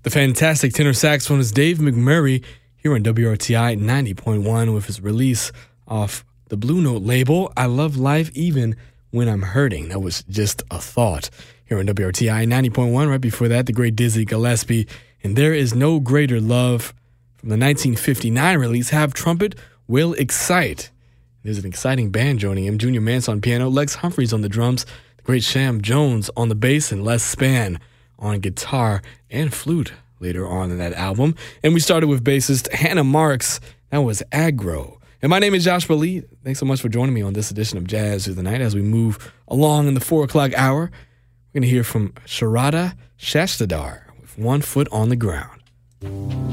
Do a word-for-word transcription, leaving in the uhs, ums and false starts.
The fantastic tenor saxophonist Dave McMurray here on W R T I ninety point one with his release off the Blue Note label, I Love Life Even When I'm Hurting. That was Just a Thought here on W R T I ninety point one. Right before that, the great Dizzy Gillespie and There Is No Greater Love from the nineteen fifty-nine release, Have Trumpet Will Excite. There's an exciting band joining him. Junior Mance on piano, Lex Humphreys on the drums, the great Sham Jones on the bass, and Les Spann on guitar and flute later on in that album. And we started with bassist Hannah Marks. That was Aggro. And my name is Joshua Lee. Thanks so much for joining me on this edition of Jazz Through the Night. As we move along in the four o'clock hour, we're going to hear from Sharada Shastadar with One Foot on the Ground.